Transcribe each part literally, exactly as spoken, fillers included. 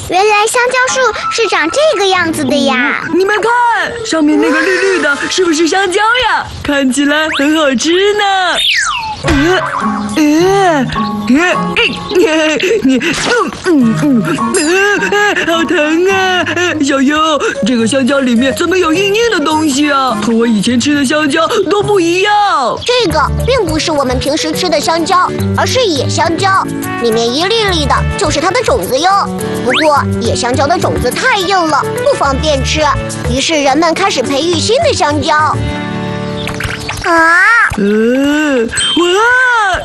原来香蕉树是长这个样子的呀！ 你们看，上面那个绿绿的，是不是香蕉呀？看起来很好吃呢。呃呃呃呃嗯嗯嗯呃，好疼啊！小优，这个香蕉里面怎么有硬硬的东西啊？和我以前吃的香蕉都不一样。 这个并不是我们平时吃的香蕉，而是野香蕉，里面一粒粒的就是它的种子哟。不过野香蕉的种子太硬了，不方便吃，于是人们开始培育新的香蕉。 啊！ 呃，哇！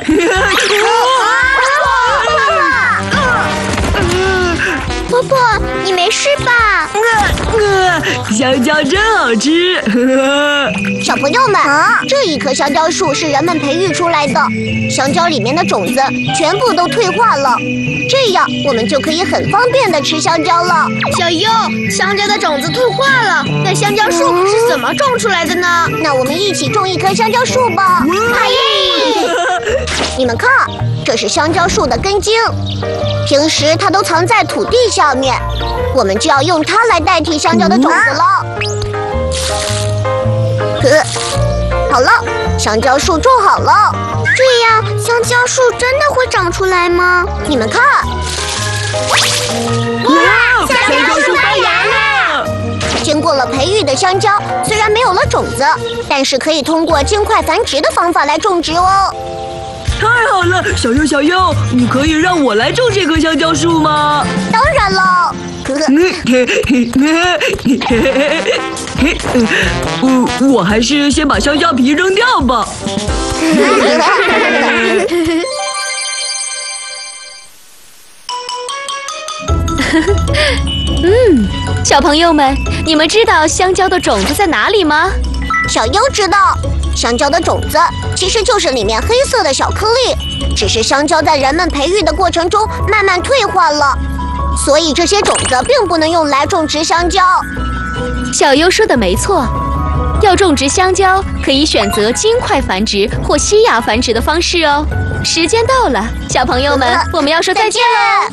婆婆，你没事吧？ 呃，香蕉真好吃。 小朋友们，这一棵香蕉树是人们培育出来的，香蕉里面的种子全部都退化了，这样我们就可以很方便的吃香蕉了。 小优，香蕉的种子退化了，那香蕉树是怎么种出来的呢？ 那我们一起种一棵香蕉树吧！好耶！你们看，这是香蕉树的根茎，平时它都藏在土地下面，我们就要用它来代替香蕉的种子了。呃，好了，香蕉树种好了。 这样，香蕉树真的会长出来吗？ 你们看， 哇，香蕉树发芽了！ 经过了培育的香蕉，虽然没有了种子，但是可以通过茎块繁殖的方法来种植哦。 太好了，小优小优，你可以让我来种这棵香蕉树吗？ 当然了。 我我还是先把香蕉皮扔掉吧。 嗯，小朋友们，你们知道香蕉的种子在哪里吗？ 小优知道，香蕉的种子其实就是里面黑色的小颗粒，只是香蕉在人们培育的过程中慢慢退化了，所以这些种子并不能用来种植香蕉。 小优说的没错，要种植香蕉，可以选择茎块繁殖或吸芽繁殖的方式哦。时间到了，小朋友们，我们要说再见喽。